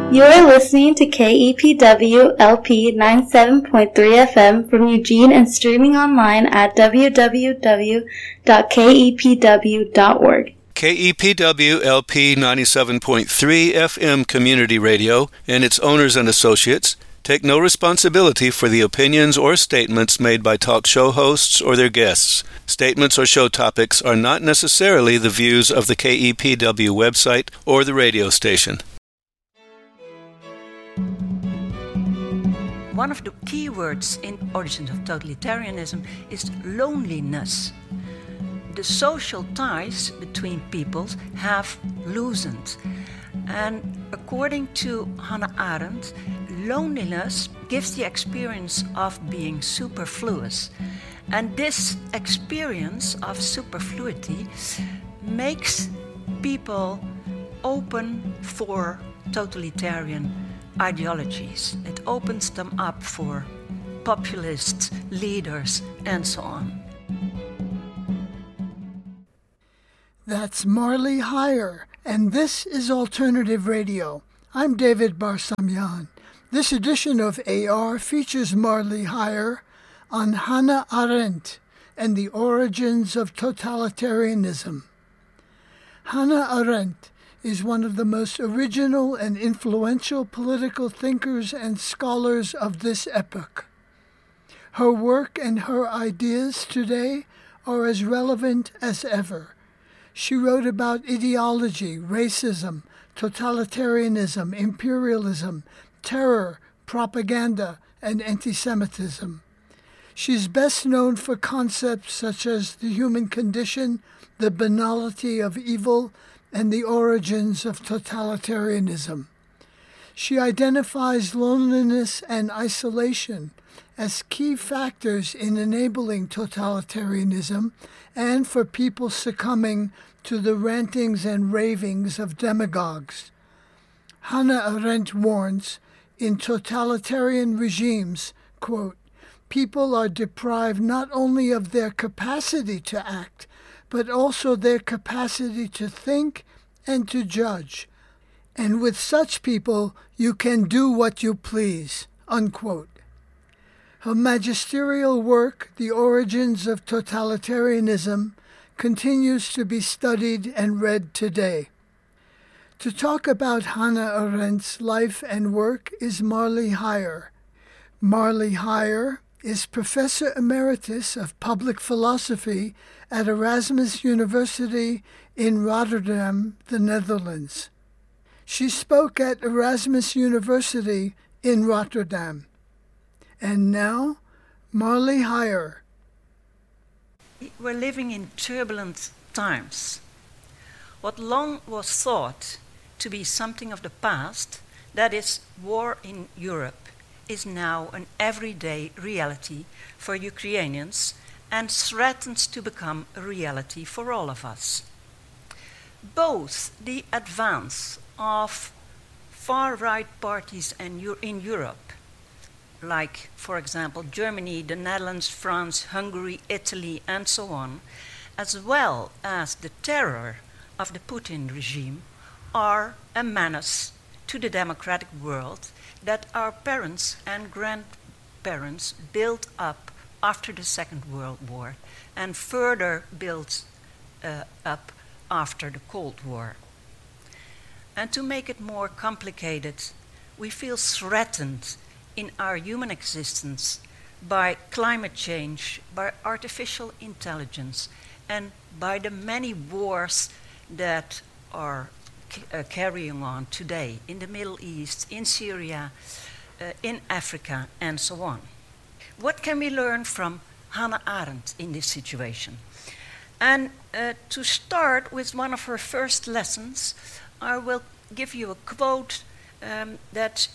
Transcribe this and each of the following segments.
You're listening to KEPW LP 97.3 FM from Eugene and streaming online at www.kepw.org. KEPW LP 97.3 FM Community Radio and its owners and associates take no responsibility for the opinions or statements made by talk show hosts or their guests. Statements or show topics are not necessarily the views of the KEPW website or the radio station. One of the key words in Origins of Totalitarianism is loneliness. The social ties between peoples have loosened. And according to Hannah Arendt, loneliness gives the experience of being superfluous. And this experience of superfluity makes people open for totalitarian ideologies. It opens them up for populist leaders and so on. That's Marley Hire, and this is Alternative Radio. I'm David Barsamian. This edition of AR features Marley Hire on Hannah Arendt and the origins of totalitarianism. Hannah Arendt is one of the most original and influential political thinkers and scholars of this epoch. Her work and her ideas today are as relevant as ever. She wrote about ideology, racism, totalitarianism, imperialism, terror, propaganda, and anti-Semitism. She's best known for concepts such as the human condition, the banality of evil, and the origins of totalitarianism. She identifies loneliness and isolation as key factors in enabling totalitarianism and for people succumbing to the rantings and ravings of demagogues. Hannah Arendt warns, in totalitarian regimes, quote, people are deprived not only of their capacity to act, but also their capacity to think and to judge. And with such people, you can do what you please, unquote. Her magisterial work, The Origins of Totalitarianism, continues to be studied and read today. To talk about Hannah Arendt's life and work is Marley Hire. Marley Hire is Professor Emeritus of Public Philosophy at Erasmus University in Rotterdam, the Netherlands. She spoke at Erasmus University in Rotterdam. And now, Marley Hire. We're living in turbulent times. What long was thought to be something of the past, that is, war in Europe, is now an everyday reality for Ukrainians and threatens to become a reality for all of us. Both the advance of far-right parties in Europe, like, for example, Germany, the Netherlands, France, Hungary, Italy, and so on, as well as the terror of the Putin regime, are a menace to the democratic world that our parents and grandparents built up after the Second World War and further built up after the Cold War. And to make it more complicated, we feel threatened in our human existence by climate change, by artificial intelligence, and by the many wars that are carrying on today in the Middle East, in Syria, in Africa, and so on. What can we learn from Hannah Arendt in this situation? And to start with one of her first lessons, I will give you a quote that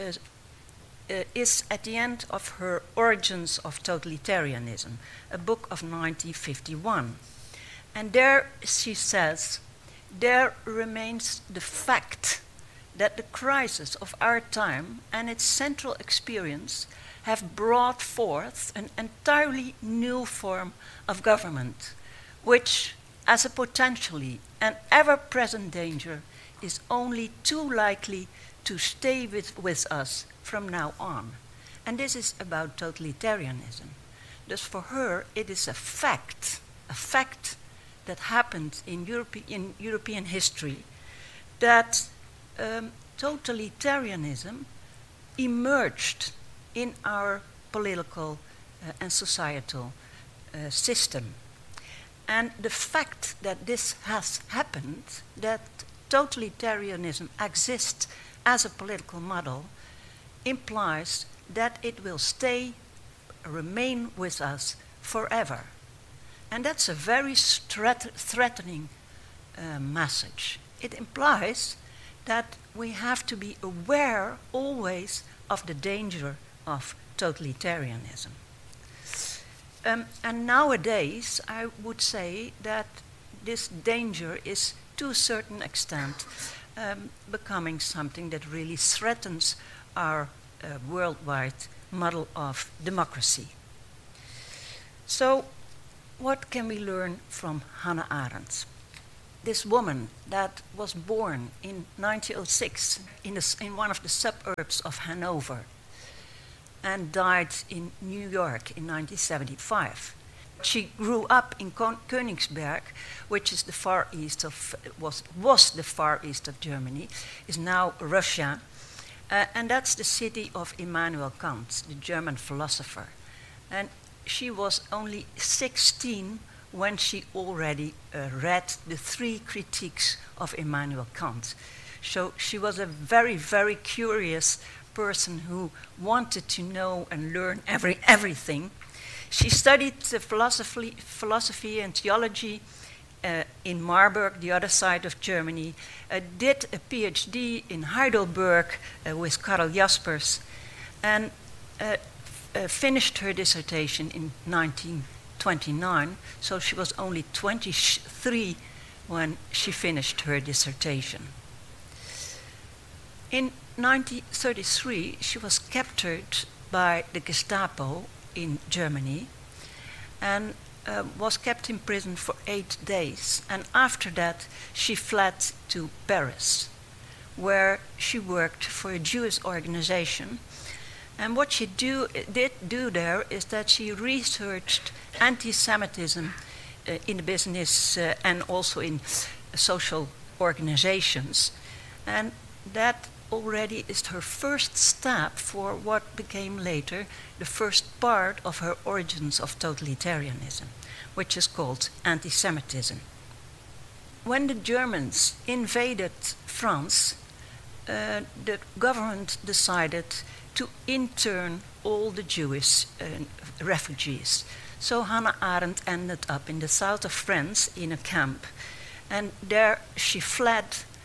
is at the end of her Origins of Totalitarianism, a book of 1951. And there she says, there remains the fact that the crisis of our time and its central experience have brought forth an entirely new form of government, which, as a potentially and ever-present danger, is only too likely to stay with us from now on. And this is about totalitarianism. Thus for her, it is a fact that happened in European history, that totalitarianism emerged in our political and societal system. And the fact that this has happened, that totalitarianism exists as a political model, implies that it will remain with us forever. And that's a very threatening message. It implies that we have to be aware always of the danger of totalitarianism. And nowadays, I would say that this danger is, to a certain extent, becoming something that really threatens our worldwide model of democracy. So, what can we learn from Hannah Arendt? This woman that was born in 1906 in one of the suburbs of Hanover and died in New York in 1975. She grew up in Königsberg, which is the far east of was the far east of Germany, is now Russia, and that's the city of Immanuel Kant, the German philosopher. And she was only 16 when she already read the 3 critiques of Immanuel Kant. So she was a very, very curious person who wanted to know and learn everything. She studied philosophy and theology in Marburg, the other side of Germany, did a PhD in Heidelberg with Karl Jaspers, and finished her dissertation in 1929, so she was only 23 when she finished her dissertation. In 1933, she was captured by the Gestapo in Germany and was kept in prison for 8 days. And after that, she fled to Paris, where she worked for a Jewish organization. And what she did do there is that she researched anti-Semitism in the business and also in social organizations. And that already is her first step for what became later the first part of her Origins of Totalitarianism, which is called anti-Semitism. When the Germans invaded France, the government decided to intern all the Jewish refugees. So Hannah Arendt ended up in the south of France in a camp, and there she fled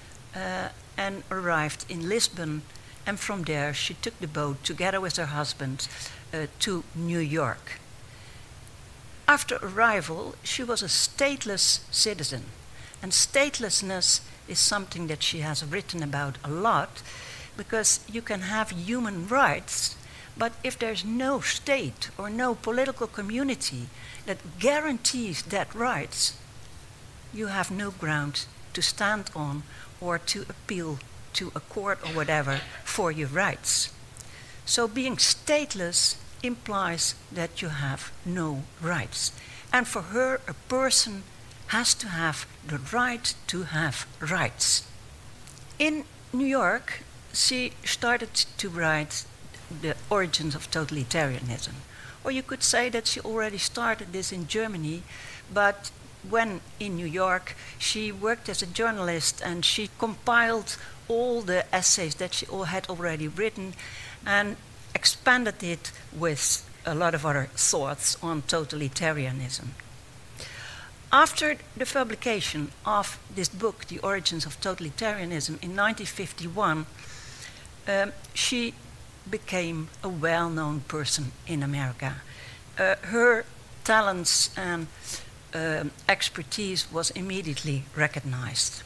and arrived in Lisbon, and from there she took the boat together with her husband to New York. After arrival, she was a stateless citizen, and statelessness is something that she has written about a lot, because you can have human rights, but if there's no state or no political community that guarantees that rights, you have no ground to stand on or to appeal to a court or whatever for your rights. So being stateless implies that you have no rights. And for her, a person has to have the right to have rights. In New York, she started to write the Origins of Totalitarianism. Or you could say that she already started this in Germany, but when in New York, she worked as a journalist and she compiled all the essays that she had already written and expanded it with a lot of other thoughts on totalitarianism. After the publication of this book, The Origins of Totalitarianism, in 1951, she became a well-known person in America. Her talents and expertise was immediately recognized.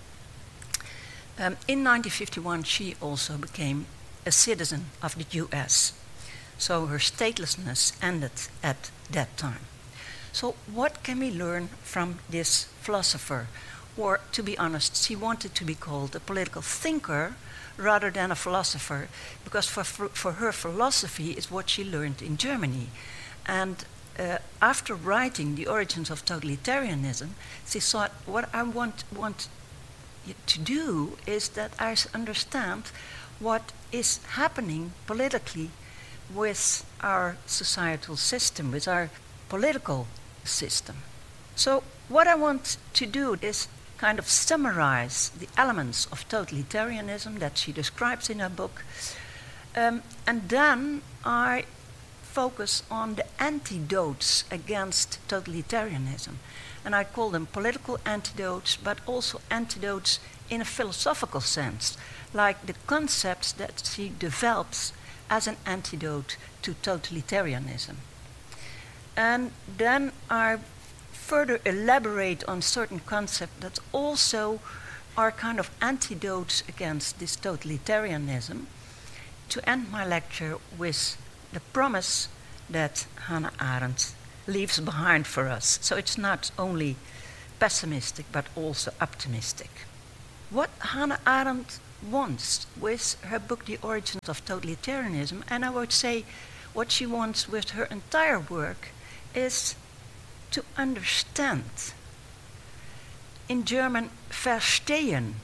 In 1951, she also became a citizen of the US. So her statelessness ended at that time. So what can we learn from this philosopher? Or, to be honest, she wanted to be called a political thinker, rather than a philosopher, because for her, philosophy is what she learned in Germany. And after writing The Origins of Totalitarianism, she thought, what I want to do is that I understand what is happening politically with our societal system, with our political system. So what I want to do is kind of summarize the elements of totalitarianism that she describes in her book, and then I focus on the antidotes against totalitarianism. And I call them political antidotes, but also antidotes in a philosophical sense, like the concepts that she develops as an antidote to totalitarianism. And then I further elaborate on certain concepts that also are kind of antidotes against this totalitarianism, to end my lecture with the promise that Hannah Arendt leaves behind for us. So it's not only pessimistic, but also optimistic. What Hannah Arendt wants with her book, The Origins of Totalitarianism, and I would say what she wants with her entire work, is to understand. In German, verstehen.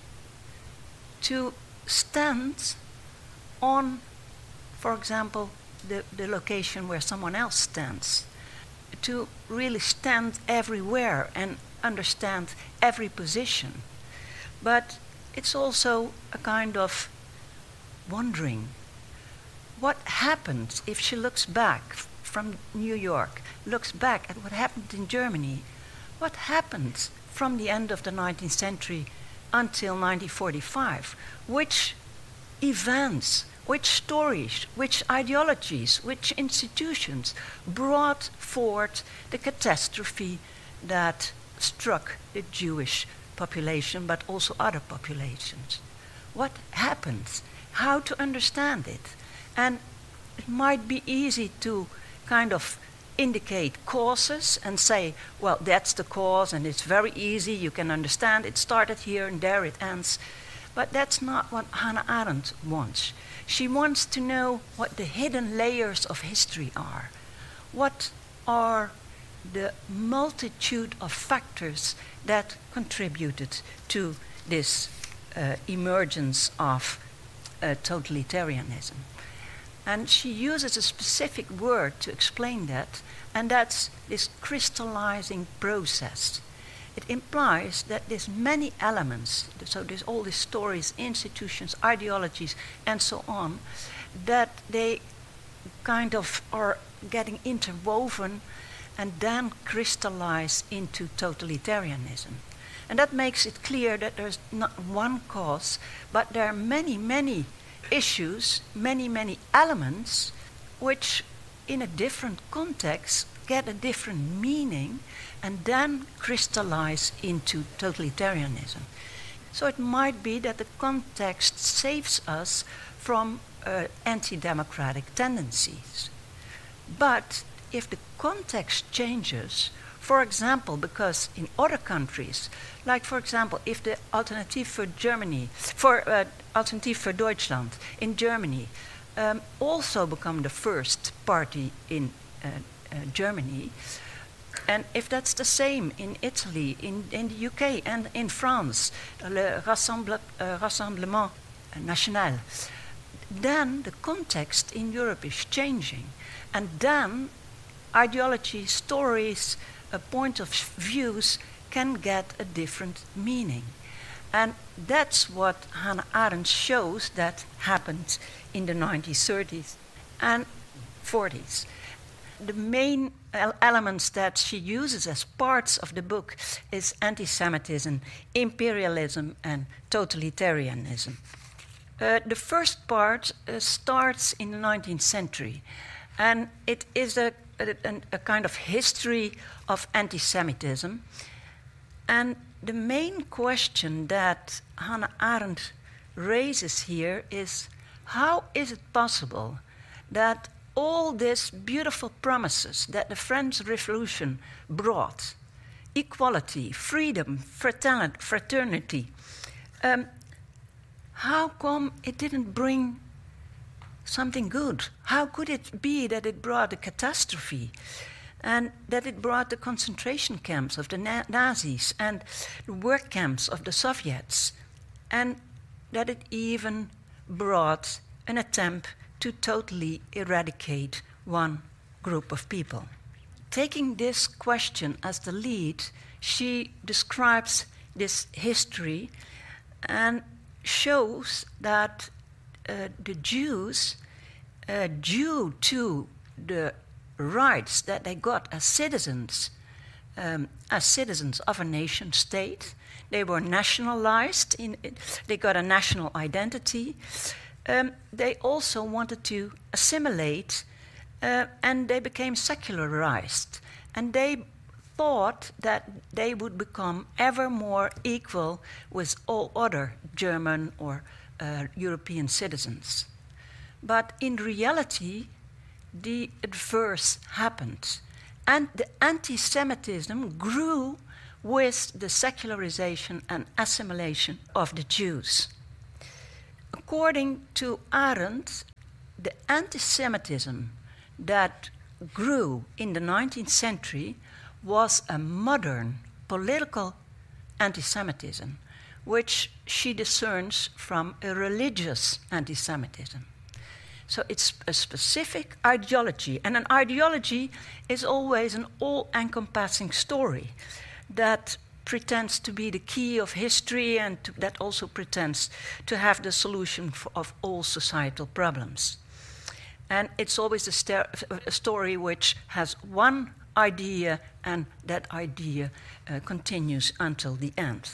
To stand on, for example, the location where someone else stands. To really stand everywhere and understand every position. But it's also a kind of wondering. What happens if she looks back from New York, looks back at what happened in Germany? What happened from the end of the 19th century until 1945? Which events, which stories, which ideologies, which institutions brought forth the catastrophe that struck the Jewish population, but also other populations? What happens? How to understand it? And it might be easy to kind of indicate causes and say, well, that's the cause, and it's very easy, you can understand, it started here and there it ends. But that's not what Hannah Arendt wants. She wants to know what the hidden layers of history are. What are the multitude of factors that contributed to this emergence of totalitarianism. And she uses a specific word to explain that, and that's this crystallizing process. It implies that there's many elements, so there's all these stories, institutions, ideologies, and so on, that they kind of are getting interwoven and then crystallize into totalitarianism. And that makes it clear that there's not one cause, but there are many, many issues, many, many elements, which in a different context get a different meaning and then crystallize into totalitarianism. So it might be that the context saves us from anti-democratic tendencies. But if the context changes, for example, because in other countries, like for example, if the Alternative for Germany, Alternative for Deutschland in Germany also become the first party in Germany, and if that's the same in Italy, in the UK, and in France, le Rassemblement National, then the context in Europe is changing. And then ideology, stories, point of views can get a different meaning. And that's what Hannah Arendt shows that happened in the 1930s and 40s. The main elements that she uses as parts of the book is anti-Semitism, imperialism, and totalitarianism. The first part starts in the 19th century, and it is a kind of history of anti-Semitism. And the main question that Hannah Arendt raises here is, how is it possible that all these beautiful promises that the French Revolution brought, equality, freedom, fraternity, how come it didn't bring something good? How could it be that it brought a catastrophe, and that it brought the concentration camps of the Nazis and the work camps of the Soviets, and that it even brought an attempt to totally eradicate one group of people? Taking this question as the lead, she describes this history and shows that the Jews, due to the rights that they got as citizens of a nation state, they were nationalized, they got a national identity. They also wanted to assimilate, and they became secularized. And they thought that they would become ever more equal with all other German or European citizens. But in reality, the adverse happened. And the anti-Semitism grew with the secularization and assimilation of the Jews. According to Arendt, the anti-Semitism that grew in the 19th century was a modern political anti-Semitism, which she discerns from a religious anti-Semitism. So it's a specific ideology, and an ideology is always an all-encompassing story that pretends to be the key of history, and that also pretends to have the solution of all societal problems. And it's always a story which has one idea, and that idea continues until the end.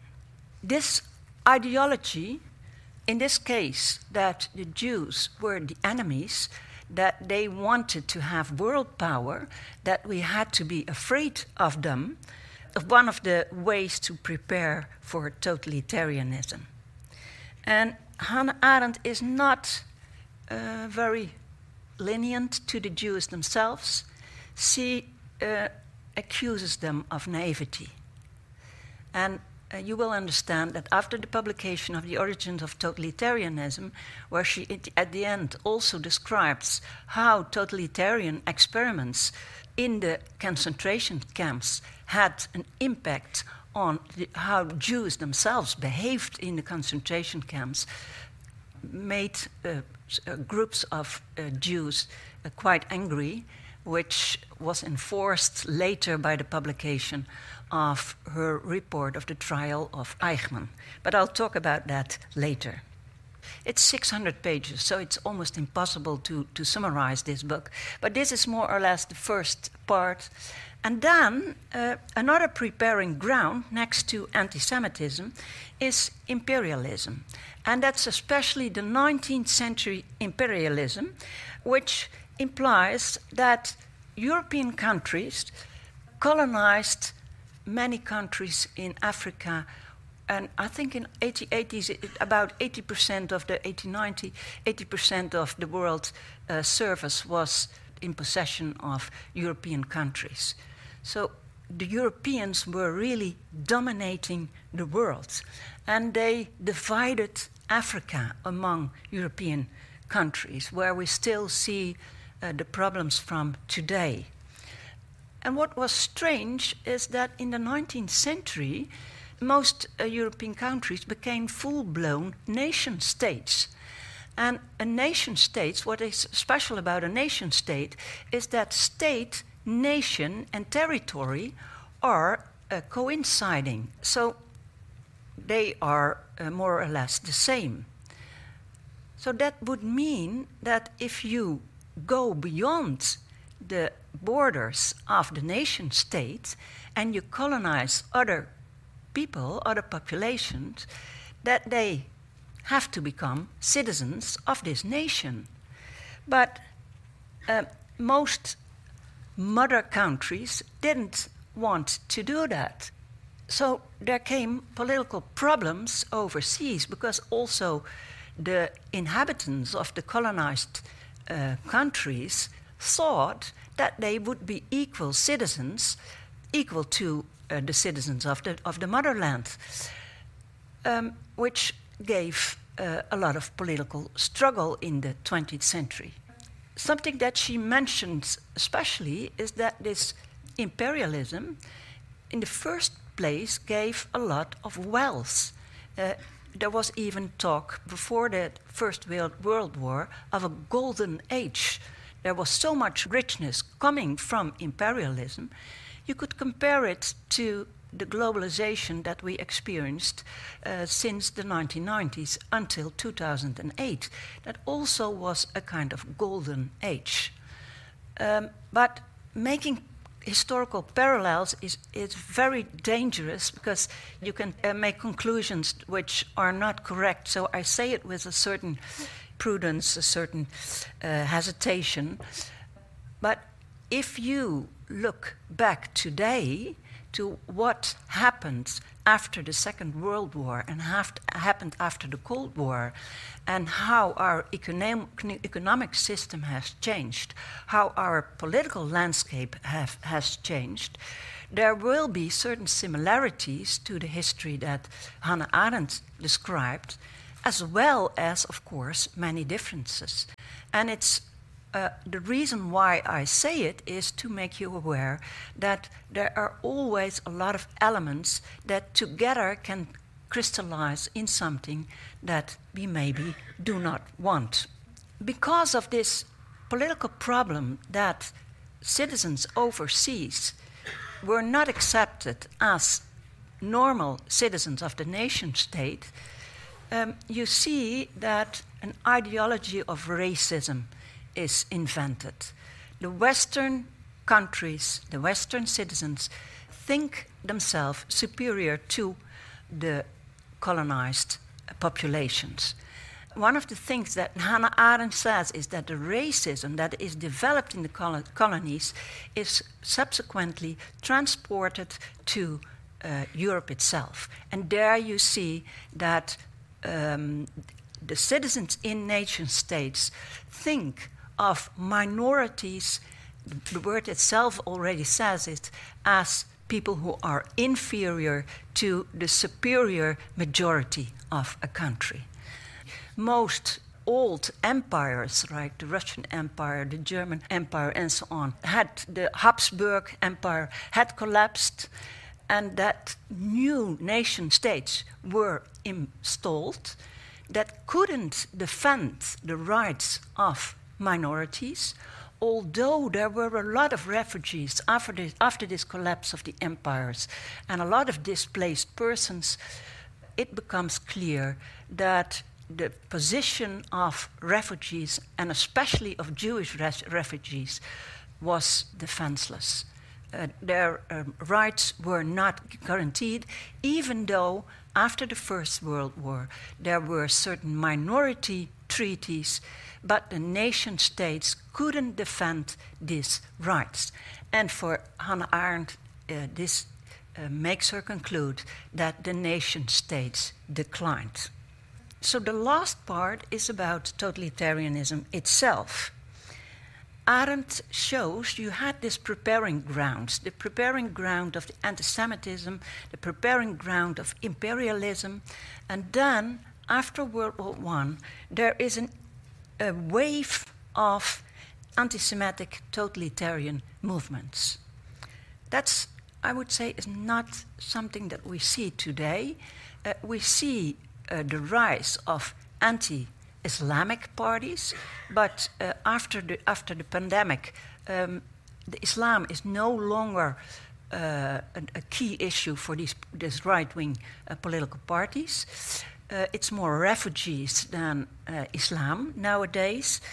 This ideology, in this case, that the Jews were the enemies, that they wanted to have world power, that we had to be afraid of them, one of the ways to prepare for totalitarianism. And Hannah Arendt is not very lenient to the Jews themselves. She accuses them of naivety. And you will understand that after the publication of The Origins of Totalitarianism, where she at the end also describes how totalitarian experiments in the concentration camps had an impact on how Jews themselves behaved in the concentration camps, made groups of Jews quite angry, which was enforced later by the publication of her report of the trial of Eichmann. But I'll talk about that later. It's 600 pages, so it's almost impossible to summarize this book. But this is more or less the first part. And then another preparing ground next to anti-Semitism is imperialism. And that's especially the 19th century imperialism, which implies that European countries colonized many countries in Africa, and I think in 80s, about 80% of the 80% of the world surface was in possession of European countries. So the Europeans were really dominating the world, and they divided Africa among European countries, where we still see the problems from today. And what was strange is that in the 19th century, most European countries became full-blown nation-states. And a nation-state, what is special about a nation-state is that state, nation, and territory are coinciding. So they are more or less the same. So that would mean that if you go beyond the borders of the nation state and you colonize other people, other populations, that they have to become citizens of this nation. But most mother countries didn't want to do that. So there came political problems overseas, because also the inhabitants of the colonized countries thought that they would be equal citizens, equal to the citizens of the motherland, which gave a lot of political struggle in the 20th century. Something that she mentions especially is that this imperialism, in the first place, gave a lot of wealth. There was even talk before the First World War of a golden age. There was so much richness coming from imperialism. You could compare it to the globalization that we experienced since the 1990s until 2008. That also was a kind of golden age. But making historical parallels is very dangerous because you can make conclusions which are not correct. So I say it with a certain prudence, a certain hesitation. But if you look back today to what happened after the Second World War and happened after the Cold War, and how our economic system has changed, how our political landscape has changed, there will be certain similarities to the history that Hannah Arendt described, as well as, of course, many differences. And it's the reason why I say it is to make you aware that there are always a lot of elements that together can crystallize in something that we maybe do not want. Because of this political problem that citizens overseas were not accepted as normal citizens of the nation state, you see that an ideology of racism is invented. The Western countries, the Western citizens, think themselves superior to the colonized populations. One of the things that Hannah Arendt says is that the racism that is developed in the colonies is subsequently transported to Europe itself. And there you see that the citizens in nation states think of minorities, the word itself already says it, as people who are inferior to the superior majority of a country. Most old empires, like the Russian Empire, the German Empire, and so on, the Habsburg Empire had collapsed, and that new nation states were installed that couldn't defend the rights of minorities, although there were a lot of refugees after this collapse of the empires and a lot of displaced persons. It becomes clear that the position of refugees, and especially of Jewish refugees, was defenseless. Their rights were not guaranteed, even though after the First World War there were certain minority treaties, but the nation states couldn't defend these rights. And for Hannah Arendt, this makes her conclude that the nation states declined. So the last part is about totalitarianism itself. Arendt shows you had this preparing ground, the preparing ground of the anti-Semitism, the preparing ground of imperialism, and then after World War I, there is a wave of anti-Semitic totalitarian movements. That's, I would say, is not something that we see today. We see the rise of anti-Islamic parties, but after the pandemic, the Islam is no longer a key issue for these right-wing political parties. It's more refugees than Islam nowadays.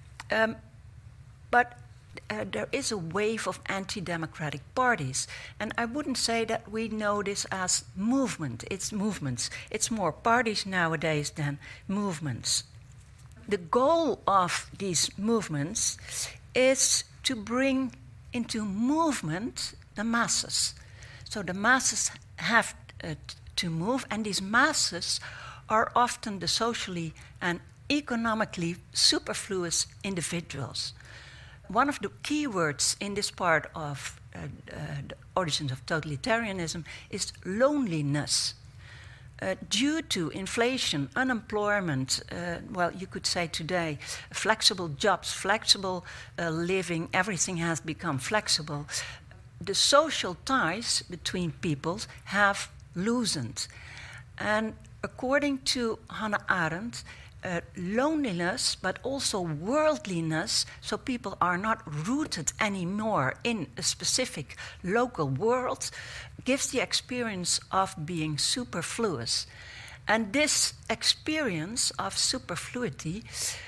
But there is a wave of anti-democratic parties. And I wouldn't say that we know this as movement. It's movements. It's more parties nowadays than movements. The goal of these movements is to bring into movement the masses. So the masses have to move, and these masses are often the socially and economically superfluous individuals. One of the key words in this part of the origins of totalitarianism is loneliness. due to inflation, unemployment, you could say today, flexible jobs, flexible living, everything has become flexible. The social ties between peoples have loosened. And according to Hannah Arendt, loneliness, but also worldliness, so people are not rooted anymore in a specific local world, gives the experience of being superfluous. And this experience of superfluity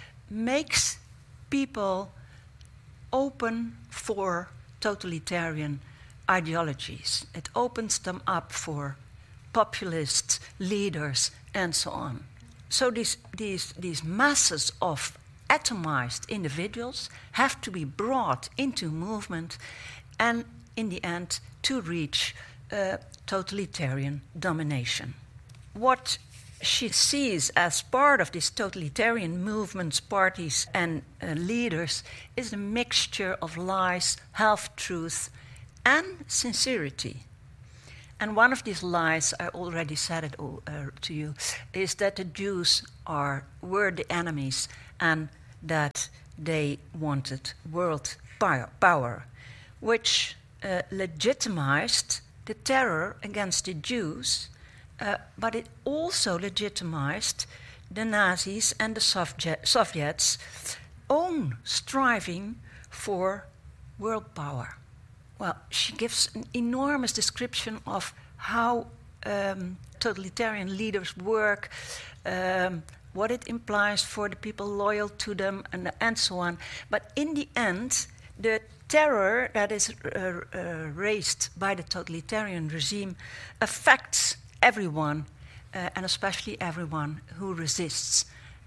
makes people open for totalitarian ideologies. It opens them up for populist leaders and so on. So these masses of atomized individuals have to be brought into movement and in the end to reach totalitarian domination. What she sees as part of these totalitarian movements, parties and leaders is a mixture of lies, half-truth and sincerity. And one of these lies, I already said it to you, is that the Jews were the enemies and that they wanted world power, which legitimized the terror against the Jews, but it also legitimized the Nazis and the Soviets' own striving for world power. Well, she gives an enormous description of how totalitarian leaders work, what it implies for the people loyal to them, and so on. But in the end, the terror that is raised by the totalitarian regime affects everyone, and especially everyone who resists.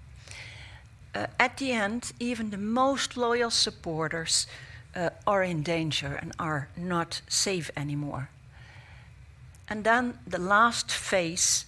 At the end, even the most loyal supporters are in danger and are not safe anymore. And then the last phase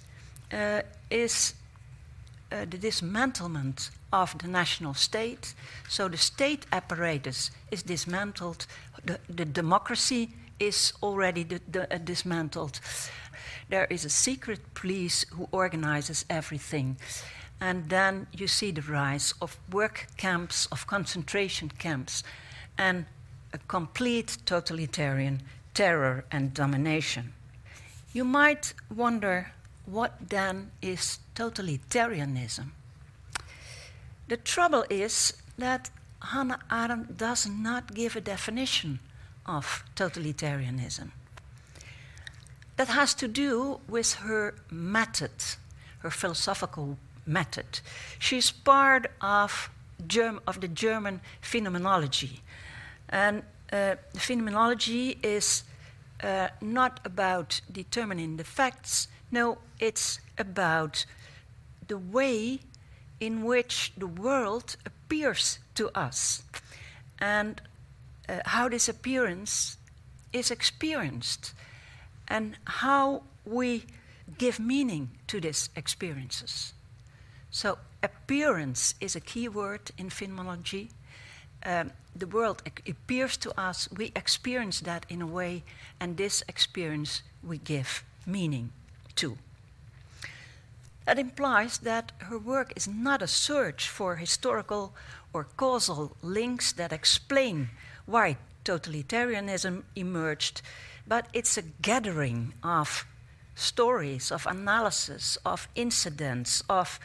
is the dismantlement of the national state. So the state apparatus is dismantled, the democracy is already dismantled. There is a secret police who organizes everything. And then you see the rise of work camps, of concentration camps, and a complete totalitarian terror and domination. You might wonder, what then is totalitarianism? The trouble is that Hannah Arendt does not give a definition of totalitarianism. That has to do with her method, her philosophical method. She's part of the German phenomenology. And the phenomenology is not about determining the facts. No, it's about the way in which the world appears to us and how this appearance is experienced and how we give meaning to these experiences. So appearance is a key word in phenomenology. The world appears to us, we experience that in a way, and this experience we give meaning to. That implies that her work is not a search for historical or causal links that explain why totalitarianism emerged, but it's a gathering of stories, of analysis, of incidents, of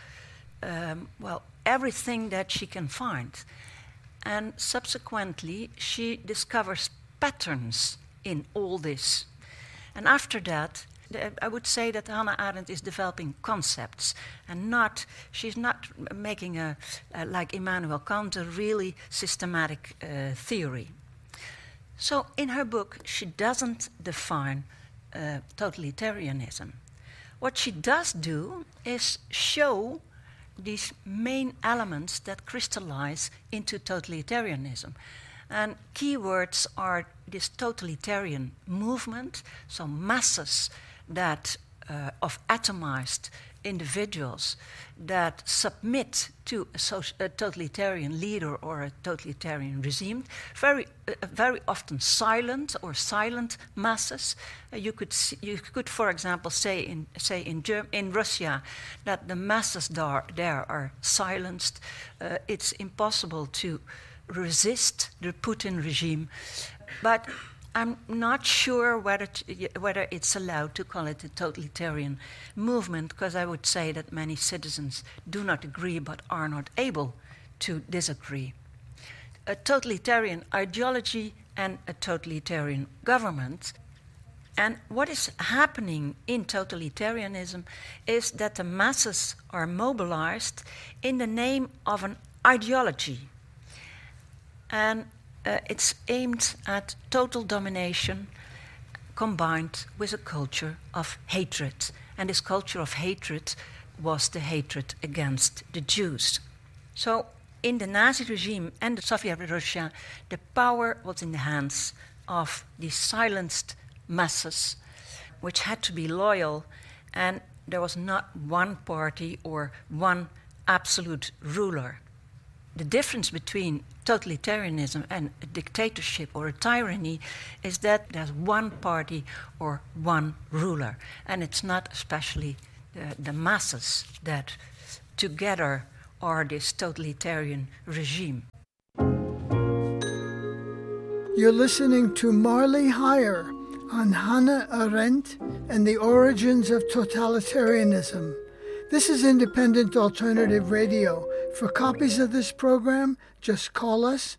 everything that she can find. And subsequently, she discovers patterns in all this. And after that, I would say that Hannah Arendt is developing concepts and she's not making like Immanuel Kant, a really systematic theory. So in her book, she doesn't define totalitarianism. What she does do is show these main elements that crystallize into totalitarianism. And keywords are this totalitarian movement, so masses that of atomized individuals that submit to a totalitarian leader or a totalitarian regime, very often silent masses. You could, for example, say in Russia that the masses there are silenced. It's impossible to resist the Putin regime, but I'm not sure whether it's allowed to call it a totalitarian movement, because I would say that many citizens do not agree but are not able to disagree. A totalitarian ideology and a totalitarian government. And what is happening in totalitarianism is that the masses are mobilized in the name of an ideology. And it's aimed at total domination combined with a culture of hatred. And this culture of hatred was the hatred against the Jews. So in the Nazi regime and the Soviet Russia, the power was in the hands of these silenced masses, which had to be loyal, and there was not one party or one absolute ruler. The difference between totalitarianism and a dictatorship or a tyranny is that there's one party or one ruler, and it's not especially the masses that together are this totalitarian regime. You're listening to Marley Hire on Hannah Arendt and the Origins of Totalitarianism. This is Independent Alternative Radio. For copies of this program, just call us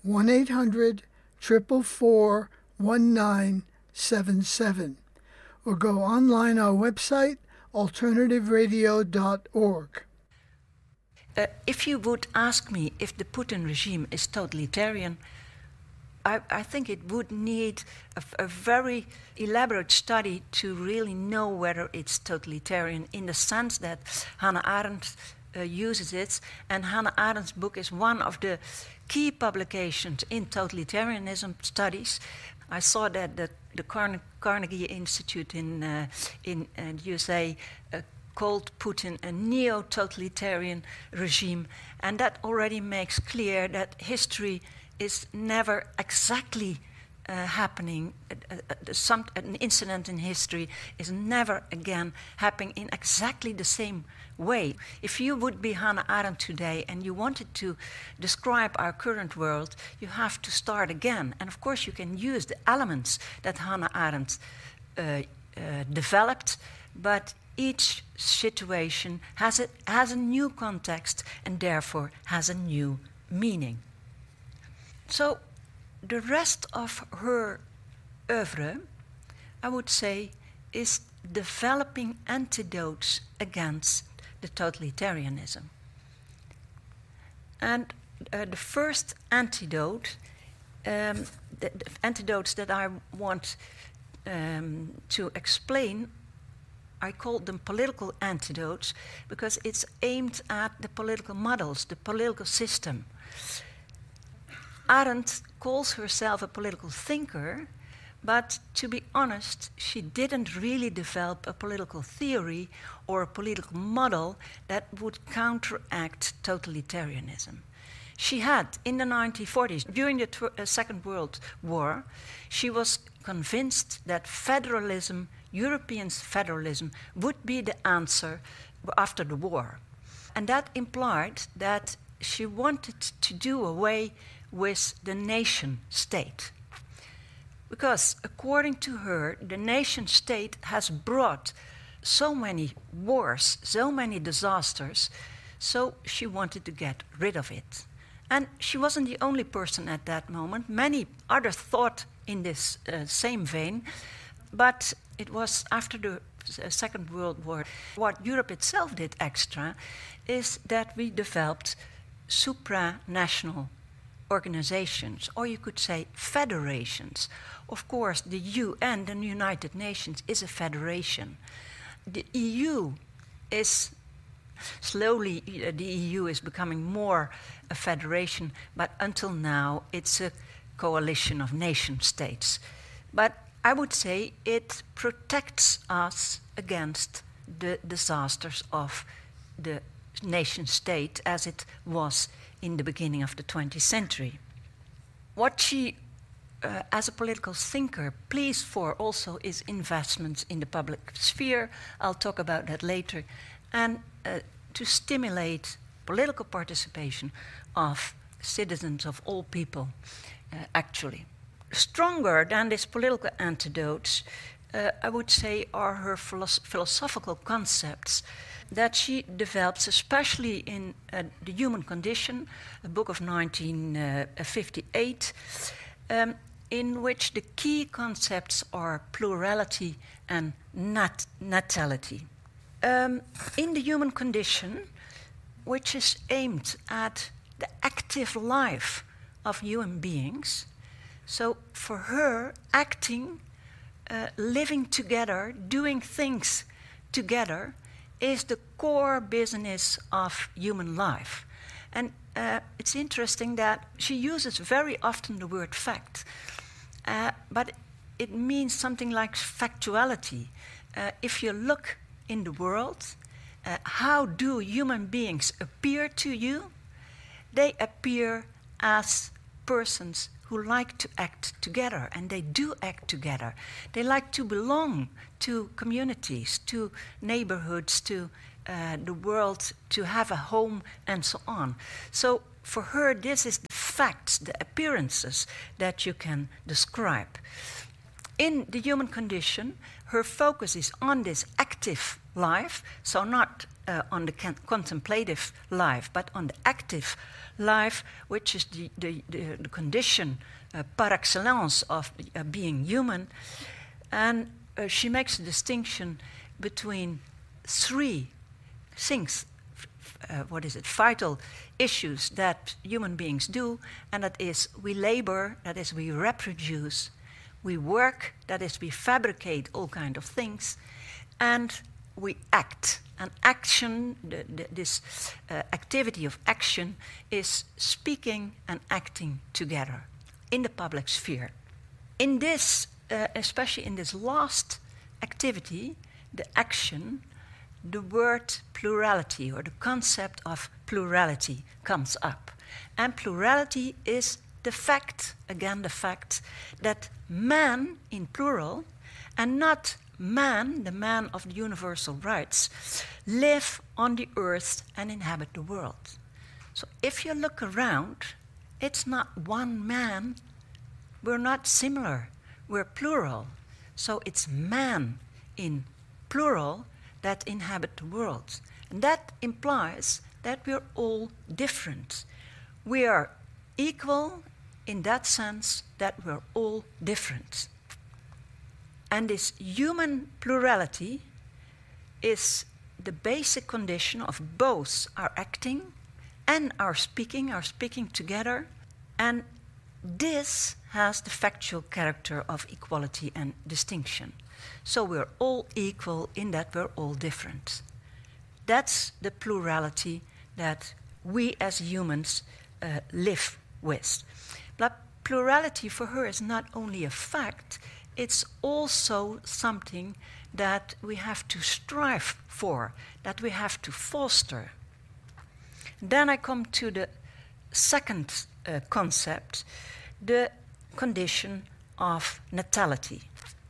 1-800-444-1977 or go online our website, alternativeradio.org. If you would ask me if the Putin regime is totalitarian, I think it would need a very elaborate study to really know whether it's totalitarian, in the sense that Hannah Arendt uses it, and Hannah Arendt's book is one of the key publications in totalitarianism studies. I saw that the Carnegie Institute in the USA called Putin a neo-totalitarian regime, and that already makes clear that history is never exactly happening. An incident in history is never again happening in exactly the same way. If you would be Hannah Arendt today and you wanted to describe our current world, you have to start again. And of course you can use the elements that Hannah Arendt developed, but each situation has a new context and therefore has a new meaning. So the rest of her oeuvre, I would say, is developing antidotes against the totalitarianism. And the first antidote, the antidotes that I want to explain, I call them political antidotes because it's aimed at the political models, the political system. Arendt calls herself a political thinker, but to be honest, she didn't really develop a political theory or a political model that would counteract totalitarianism. She had, in the 1940s, during the Second World War, she was convinced that federalism, European federalism, would be the answer after the war. And that implied that she wanted to do away with the nation state. Because according to her, the nation state has brought so many wars, so many disasters, so she wanted to get rid of it. And she wasn't the only person at that moment. Many others thought in this same vein, but it was after the Second World War. What Europe itself did extra is that we developed supranational organizations, or you could say federations. Of course, the UN, the United Nations, is a federation. The EU is slowly, the EU is becoming more a federation, but until now it's a coalition of nation states. But I would say it protects us against the disasters of the nation state as it was in the beginning of the 20th century. What she, as a political thinker, pleads for also is investments in the public sphere. I'll talk about that later. And to stimulate political participation of citizens of all people, actually. Stronger than these political antidotes, I would say, are her philosophical concepts that she develops, especially in The Human Condition, a book of 1958, in which the key concepts are plurality and natality. In The Human Condition, which is aimed at the active life of human beings, so for her, acting, living together, doing things together, is the core business of human life. And it's interesting that she uses very often the word fact, but it means something like factuality. If you look in the world, how do human beings appear to you? They appear as persons who like to act together, and they do act together. They like to belong to communities, to neighborhoods, to the world, to have a home, and so on. So for her, this is the facts, the appearances that you can describe. In The Human Condition, her focus is on this active life, so not on the contemplative life, but on the active life, which is the condition par excellence of being human. And she makes a distinction between three things, vital issues that human beings do, and that is we labor, that is we reproduce, we work, that is we fabricate all kinds of things, and we act. And action, this activity of action, is speaking and acting together in the public sphere. In this, especially in this last activity, the action, the word plurality or the concept of plurality comes up. And plurality is the fact, again the fact, that man in plural and not man, the man of the universal rights, live on the earth and inhabit the world. So if you look around, it's not one man. We're not similar. We're plural. So it's man in plural that inhabit the world. And that implies that we're all different. We are equal in that sense that we're all different. And this human plurality is the basic condition of both our acting and our speaking together. And this has the factual character of equality and distinction. So we're all equal in that we're all different. That's the plurality that we as humans live with. But plurality for her is not only a fact, it's also something that we have to strive for, that we have to foster. Then I come to the second concept, the condition of natality.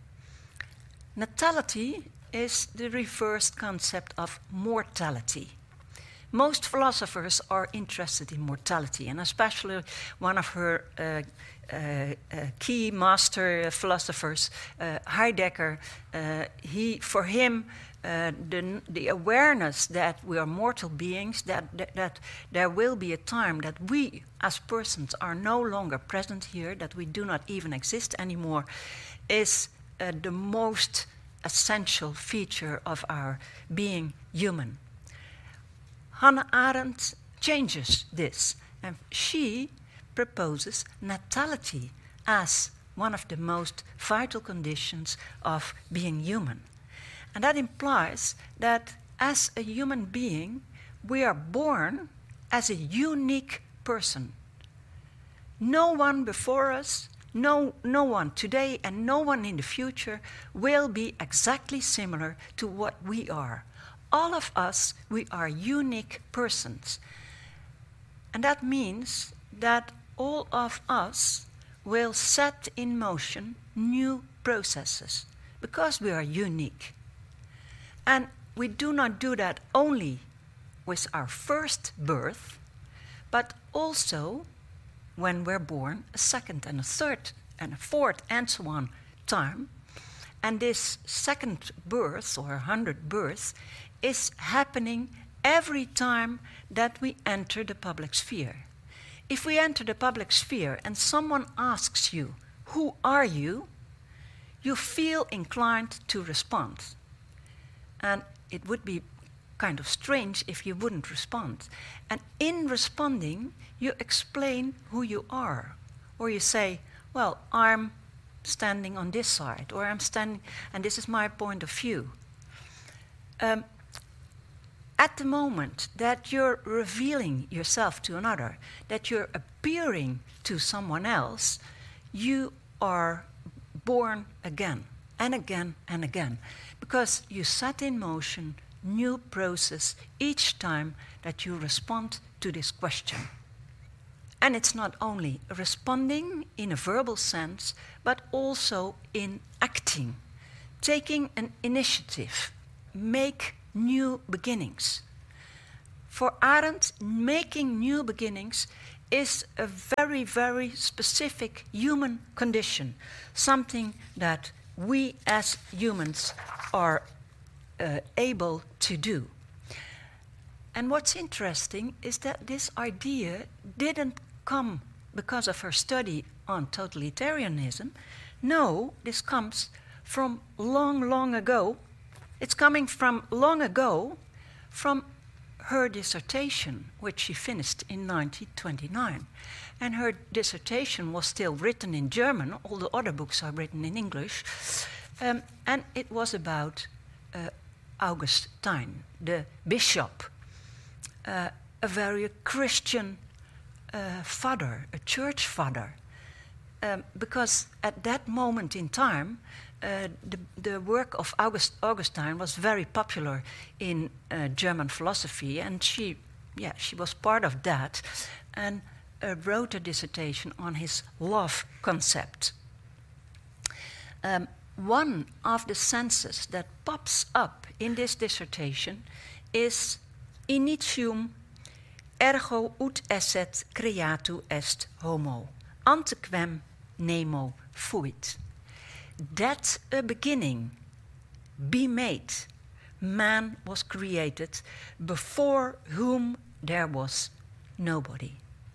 Natality is the reversed concept of mortality. Most philosophers are interested in mortality, and especially one of her key master philosophers, Heidegger, for him, the awareness that we are mortal beings, that there will be a time that we as persons are no longer present here, that we do not even exist anymore, is the most essential feature of our being human. Hannah Arendt changes this, and she proposes natality as one of the most vital conditions of being human. And that implies that as a human being, we are born as a unique person. No one before us, No one today and no one in the future will be exactly similar to what we are. All of us, we are unique persons. And that means that all of us will set in motion new processes because we are unique. And we do not do that only with our first birth, but also when we're born a second and a third and a fourth and so on time. And this second birth or 100th birth is happening every time that we enter the public sphere. If we enter the public sphere and someone asks you, who are you? You feel inclined to respond. And it would be kind of strange if you wouldn't respond. And in responding, you explain who you are. Or you say, well, I'm standing on this side, or I'm standing, and this is my point of view. At the moment that you're revealing yourself to another, that you're appearing to someone else, you are born again and again and again, because you set in motion new process each time that you respond to this question. And it's not only responding in a verbal sense, but also in acting, taking an initiative, make new beginnings. For Arendt, making new beginnings is a very, very specific human condition, something that we as humans are able to do. And what's interesting is that this idea didn't come because of her study on totalitarianism. No, this comes from long, long ago. It's coming from long ago, from her dissertation, which she finished in 1929. And her dissertation was still written in German. All the other books are written in English. And it was about Augustine, the bishop, a very Christian father, a church father. Because at that moment in time, the work of Augustine was very popular in German philosophy, and she was part of that, and wrote a dissertation on his love concept. One of the senses that pops up in this dissertation is initium ergo ut esset creatu est homo, antequem nemo fuit. That a beginning be made. Man was created before whom there was nobody.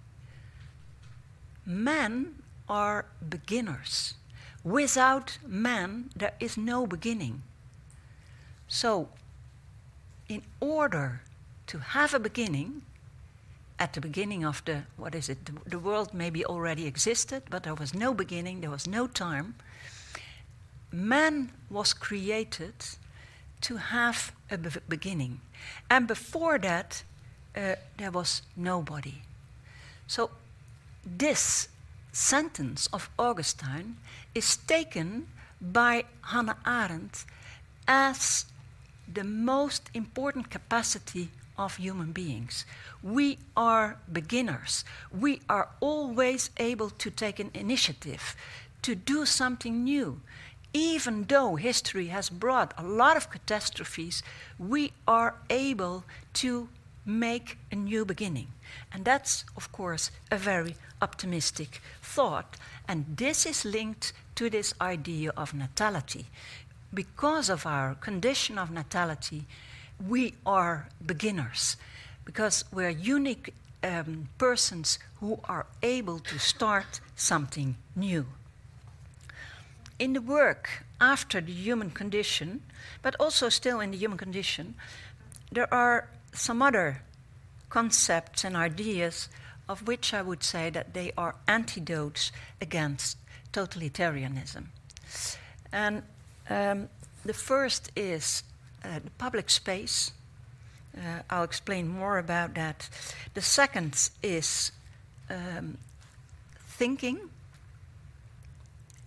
Men are beginners. Without man, there is no beginning. So, in order to have a beginning, at the beginning of the world maybe already existed, but there was no beginning, there was no time. Man was created to have a beginning. And before that, there was nobody. So this sentence of Augustine is taken by Hannah Arendt as the most important capacity of human beings. We are beginners. We are always able to take an initiative, to do something new. Even though history has brought a lot of catastrophes, we are able to make a new beginning. And that's, of course, a very optimistic thought. And this is linked to this idea of natality. Because of our condition of natality, we are beginners. Because we're unique persons who are able to start something new. In the work after the human condition, but also still in the human condition, there are some other concepts and ideas of which I would say that they are antidotes against totalitarianism. And the first is the public space. I'll explain more about that. The second is thinking,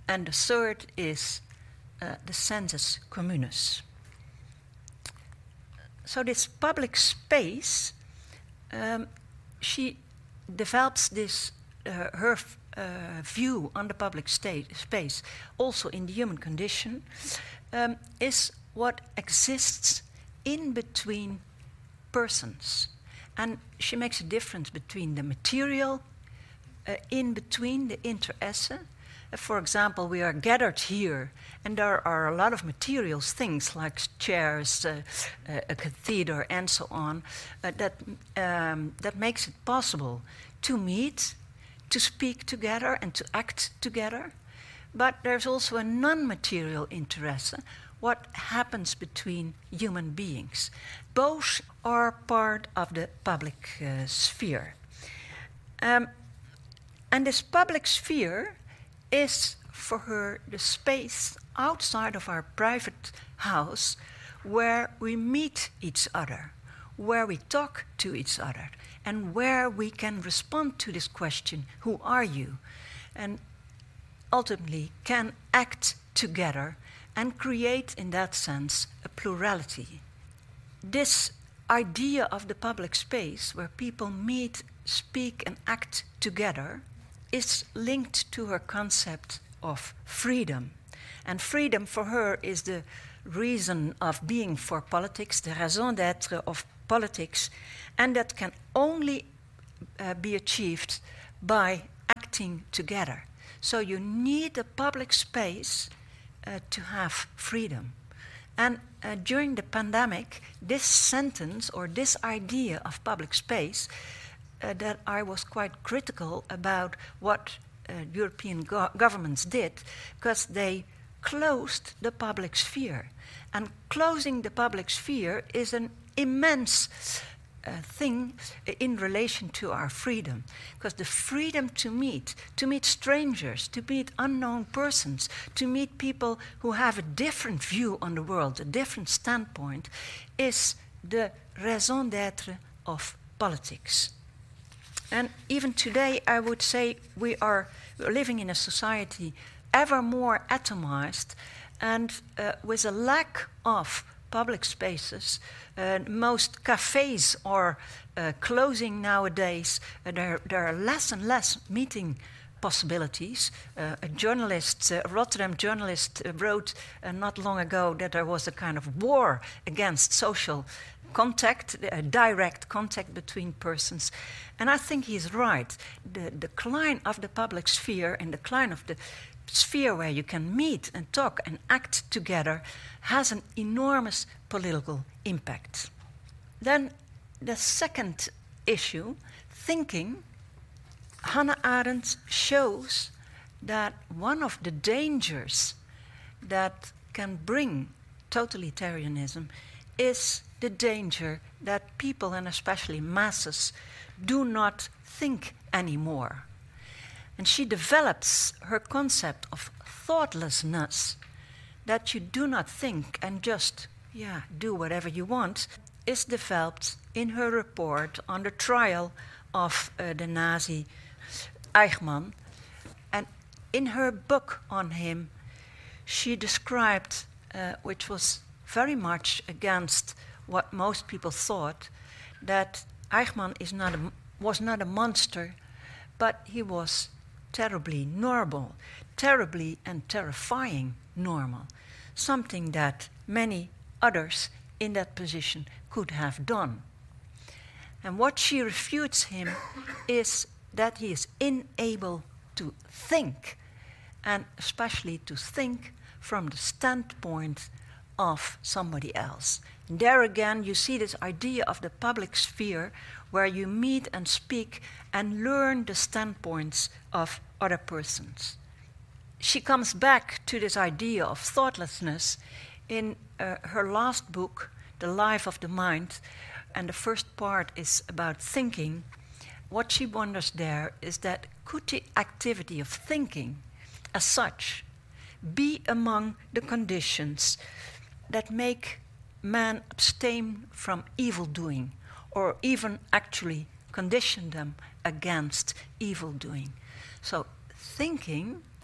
And the third is the sensus communis. So this public space, she develops this her view on the public space, also in the human condition, is what exists in between persons. And she makes a difference between the material, in between the interesse. For example, we are gathered here, and there are a lot of materials, things like chairs, a cathedral, and so on, that makes it possible to meet, to speak together, and to act together. But there's also a non-material interesse, what happens between human beings. Both are part of the public sphere. And this public sphere is for her the space outside of our private house where we meet each other, where we talk to each other, and where we can respond to this question, who are you? And ultimately can act together and create, in that sense, a plurality. This idea of the public space where people meet, speak, and act together is linked to her concept of freedom. And freedom for her is the reason of being for politics, the raison d'être of politics, and that can only be achieved by acting together. So you need a public space to have freedom. And during the pandemic, this sentence or this idea of public space that I was quite critical about what European governments did, because they closed the public sphere. And closing the public sphere is an immense thing in relation to our freedom, because the freedom to meet strangers, to meet unknown persons, to meet people who have a different view on the world, a different standpoint, is the raison d'être of politics. And even today, I would say we're living in a society ever more atomized and with a lack of public spaces. Most cafes are closing nowadays. There are less and less meeting possibilities. A journalist, a Rotterdam journalist, wrote not long ago that there was a kind of war against social contact, direct contact between persons. And I think he's right. The decline of the public sphere and the decline of the sphere where you can meet and talk and act together has an enormous political impact. Then the second issue, thinking, Hannah Arendt shows that one of the dangers that can bring totalitarianism is the danger that people, and especially masses, do not think anymore. And she develops her concept of thoughtlessness, that you do not think and just, do whatever you want, is developed in her report on the trial of the Nazi Eichmann. And in her book on him, she described, which was very much against what most people thought, that Eichmann was not a monster, but he was terribly normal, terribly and terrifying normal, something that many others in that position could have done. And what she refutes him is that he is unable to think, and especially to think from the standpoint of somebody else. And there again, you see this idea of the public sphere where you meet and speak and learn the standpoints of other persons. She comes back to this idea of thoughtlessness in her last book, The Life of the Mind, and the first part is about thinking. What she wonders there is that could the activity of thinking as such be among the conditions that make man abstain from evil doing, or even actually condition them against evil doing? So thinking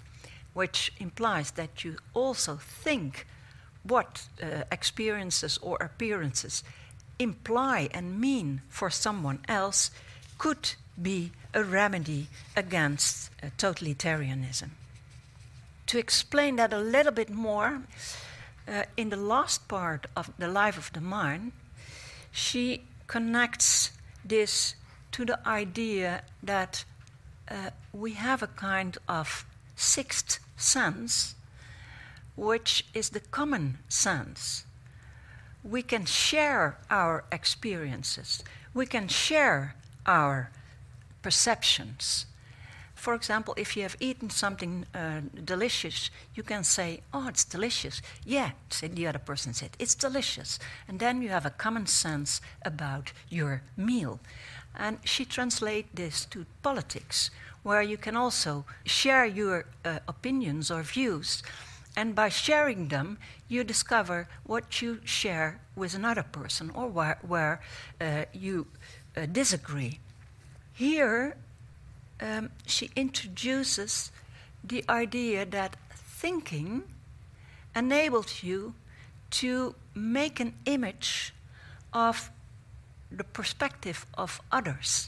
which implies that you also think what experiences or appearances imply and mean for someone else, could be a remedy against totalitarianism. To explain that a little bit more, in the last part of The Life of the Mind, she connects this to the idea that we have a kind of sixth sense, which is the common sense. We can share our experiences. We can share our perceptions. For example, if you have eaten something delicious, you can say, "Oh, it's delicious." "Yeah," said the other person, said, "it's delicious." And then you have a common sense about your meal. And she translates this to politics, where you can also share your opinions or views. And by sharing them, you discover what you share with another person, or where you disagree. Here, she introduces the idea that thinking enables you to make an image of the perspective of others.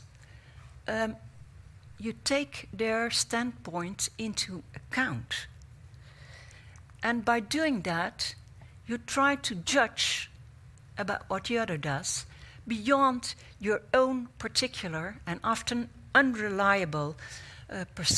You take their standpoint into account. And by doing that, you try to judge about what the other does beyond your own particular and often unreliable perception.